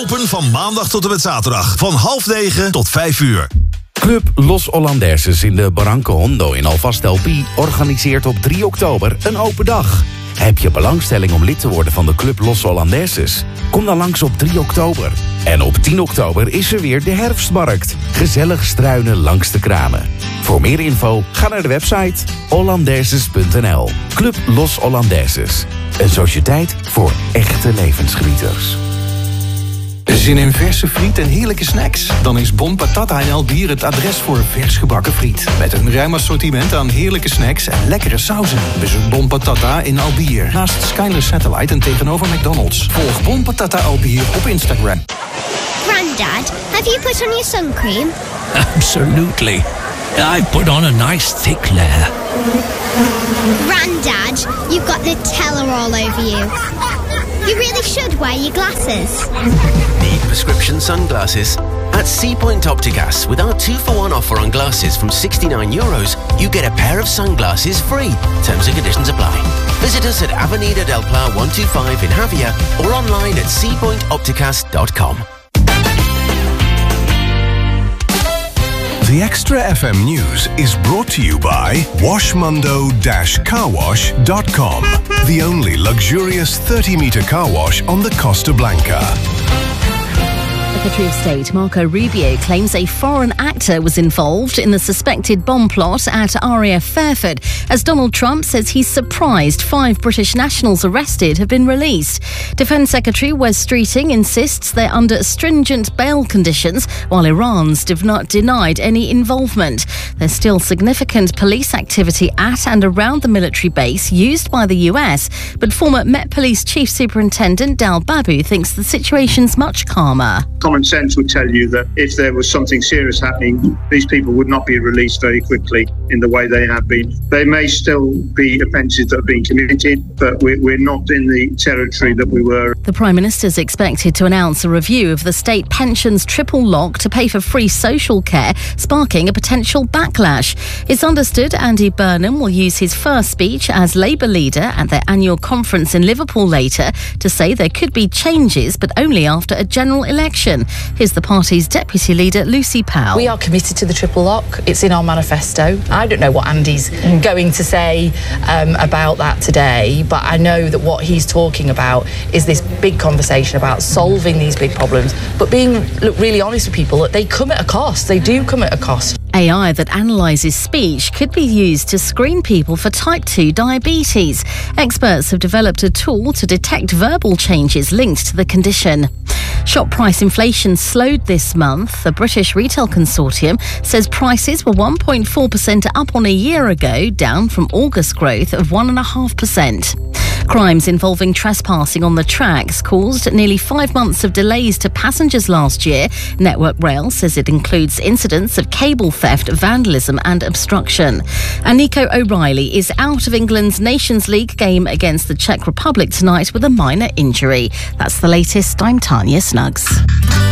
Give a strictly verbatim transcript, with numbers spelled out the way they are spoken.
Open van maandag tot en met zaterdag. Van half negen tot vijf uur. Club Los Holandeses in de Barranco Hondo in Alvast L P organiseert op drie oktober een open dag. Heb je belangstelling om lid te worden van de Club Los Holandeses? Kom dan langs op drie oktober. En op tien oktober is er weer de herfstmarkt. Gezellig struinen langs de kramen. Voor meer info ga naar de website hollandeses punt n l. Club Los Holandeses. Een sociëteit voor echte levensgenieters. Zin in verse friet en heerlijke snacks? Dan is Bon Patata in Albier het adres voor vers gebakken friet. Met een ruim assortiment aan heerlijke snacks en lekkere sauzen. Bezoek Bon Patata in Albier. Naast Skyler Satellite en tegenover McDonald's. Volg Bon Patata Albier op Instagram. Grandad, have you put on your sun cream? Absolutely. I put on a nice thick layer. Grandad, you've got Nutella all over you. You really should wear your glasses. Need prescription sunglasses? At Seapoint Opticas, with our two for one offer on glasses from sixty-nine euros, you get a pair of sunglasses free. Terms and conditions apply. Visit us at Avenida del Pla one two five in Javia or online at seapoint opticas dot com. The Extra F M News is brought to you by washmundo dash car wash dot com, the only luxurious thirty metre car wash on the Costa Blanca. Secretary of State Marco Rubio claims a foreign actor was involved in the suspected bomb plot at R A F Fairford, as Donald Trump says he's surprised five British nationals arrested have been released. Defence Secretary Wes Streeting insists they're under stringent bail conditions, while Iran's have not denied any involvement. There's still significant police activity at and around the military base used by the U S, but former Met Police Chief Superintendent Dal Babu thinks the situation's much calmer. Common sense would tell you that if there was something serious happening, these people would not be released very quickly in the way they have been. There may still be offences that have been committed, but we're, we're not in the territory that we were. The Prime Minister is expected to announce a review of the state pensions triple lock to pay for free social care, sparking a potential backlash. It's understood Andy Burnham will use his first speech as Labour leader at their annual conference in Liverpool later to say there could be changes, but only after a general election. Here's the party's deputy leader, Lucy Powell. We are committed to the triple lock. It's in our manifesto. I don't know what Andy's going to say um, about that today, but I know that what he's talking about is this big conversation about solving these big problems, but being look, really honest with people that they come at a cost. They do come at a cost. A I that analyses speech could be used to screen people for type two diabetes. Experts have developed a tool to detect verbal changes linked to the condition. Shop price inflation slowed this month. The British Retail Consortium says prices were one point four percent up on a year ago, down from August growth of one point five percent. Crimes involving trespassing on the tracks caused nearly five months of delays to passengers last year. Network Rail says it includes incidents of cable theft, vandalism and obstruction. And Nico O'Reilly is out of England's Nations League game against the Czech Republic tonight with a minor injury. That's the latest. I'm Tanya Snuggs.